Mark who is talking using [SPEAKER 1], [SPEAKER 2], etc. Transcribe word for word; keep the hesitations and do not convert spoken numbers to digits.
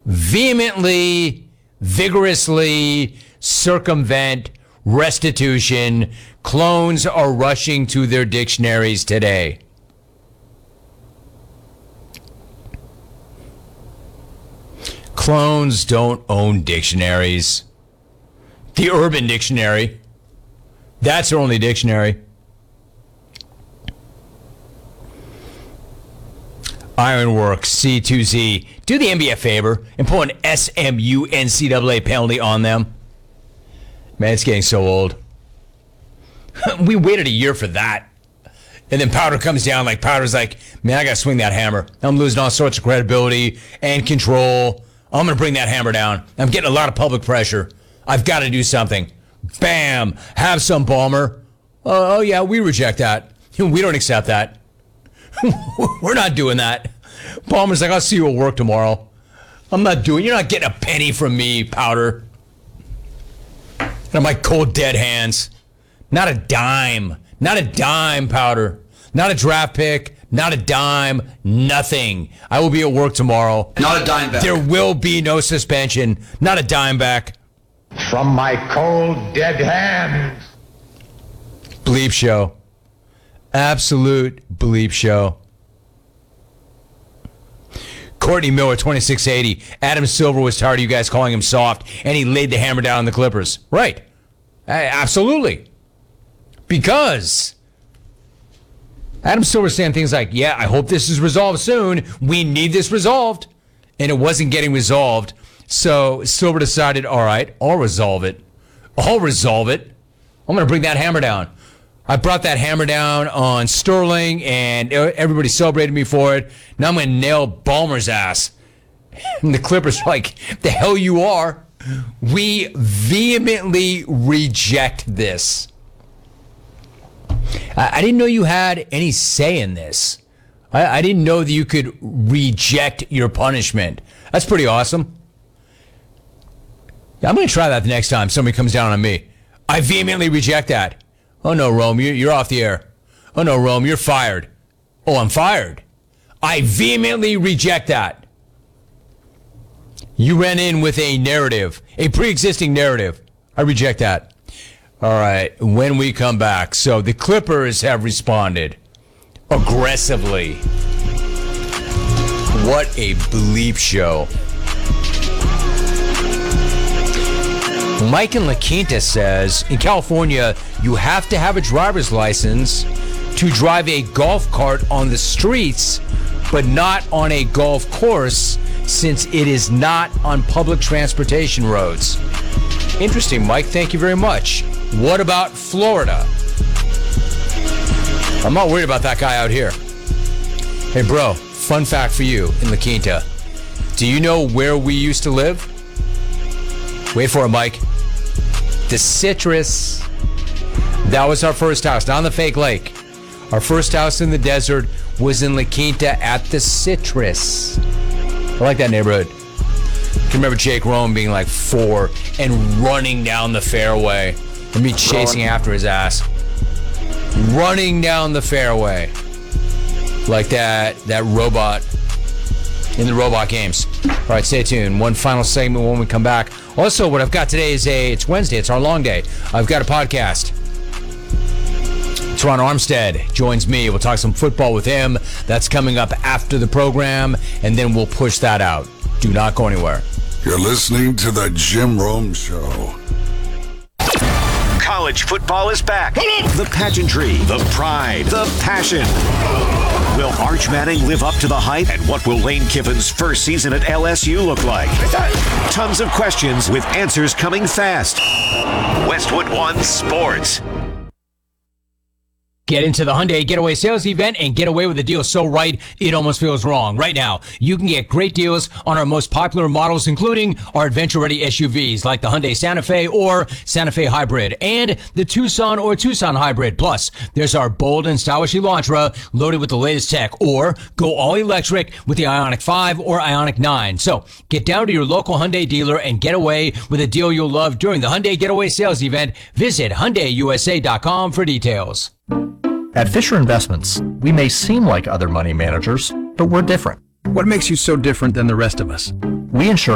[SPEAKER 1] vehemently, vigorously circumvent restitution. Clones are rushing to their dictionaries today. Clones don't own dictionaries. The Urban Dictionary, that's their only dictionary. Ironworks, C two Z. Do the N B A a favor and pull an S M U N C double A penalty on them. Man, it's getting so old. We waited a year for that. And then Powder comes down like Powder's like, man, I got to swing that hammer. I'm losing all sorts of credibility and control. I'm going to bring that hammer down. I'm getting a lot of public pressure. I've got to do something. Bam. Have some, Ballmer. Oh, oh yeah, we reject that. We don't accept that. We're not doing that. Ballmer's like, I'll see you at work tomorrow. I'm not doing, you're not getting a penny from me, Powder. And I'm like, cold, dead hands. Not a dime. Not a dime, Powder. Not a draft pick. Not a dime. Nothing. I will be at work tomorrow.
[SPEAKER 2] Not a dime back.
[SPEAKER 1] There will be no suspension. Not a dime back.
[SPEAKER 3] From my cold, dead hands.
[SPEAKER 1] Bleep show. Absolute bleep show. Courtney Miller, twenty-six eighty. Adam Silver was tired of you guys calling him soft, and he laid the hammer down on the Clippers. Right. Absolutely. Because Adam Silver saying things like, yeah, I hope this is resolved soon. We need this resolved. And it wasn't getting resolved. So Silver decided, all right, I'll resolve it. I'll resolve it. I'm going to bring that hammer down. I brought that hammer down on Sterling, and everybody celebrated me for it. Now I'm going to nail Ballmer's ass. And the Clippers are like, the hell you are. We vehemently reject this. I, I didn't know you had any say in this. I, I didn't know that you could reject your punishment. That's pretty awesome. Yeah, I'm going to try that the next time somebody comes down on me. I vehemently reject that. Oh, no, Rome, you're, you're off the air. Oh, no, Rome, you're fired. Oh, I'm fired. I vehemently reject that. You ran in with a narrative, a pre-existing narrative. I reject that. All right, when we come back. So the Clippers have responded aggressively. What a bleep show. Mike in La Quinta says, in California, you have to have a driver's license to drive a golf cart on the streets, but not on a golf course, since it is not on public transportation roads. Interesting, Mike. Thank you very much. What about Florida? I'm not worried about that guy out here. Hey, bro, fun fact for you in La Quinta. Do you know where we used to live? Wait for it, Mike. The Citrus. That was our first house, not on the fake lake. Our first house in the desert was in La Quinta at the Citrus. I like that neighborhood. I can remember Jake Rome being like four and running down the fairway and me chasing after his ass. Running down the fairway. Like that, that robot in the robot games. All right, stay tuned. One final segment when we come back. Also, what I've got today is a, it's Wednesday, it's our long day. I've got a podcast. Teron Armstead joins me. We'll talk some football with him. That's coming up after the program, and then we'll push that out. Do not go anywhere.
[SPEAKER 4] You're listening to The Jim Rome Show.
[SPEAKER 5] College football is back. The pageantry, the pride, the passion. Will Arch Manning live up to the hype? And what will Lane Kiffin's first season at L S U look like? Tons of questions with answers coming fast. Westwood One Sports.
[SPEAKER 1] Get into the Hyundai Getaway Sales Event and get away with a deal so right, it almost feels wrong. Right now, you can get great deals on our most popular models, including our adventure-ready S U Vs like the Hyundai Santa Fe or Santa Fe Hybrid and the Tucson or Tucson Hybrid. Plus, there's our bold and stylish Elantra loaded with the latest tech, or go all electric with the Ioniq five or Ioniq nine. So, get down to your local Hyundai dealer and get away with a deal you'll love during the Hyundai Getaway Sales Event. Visit Hyundai U S A dot com for details.
[SPEAKER 6] At Fisher Investments, we may seem like other money managers, but we're different.
[SPEAKER 7] What makes you so different than the rest of us?
[SPEAKER 6] We insure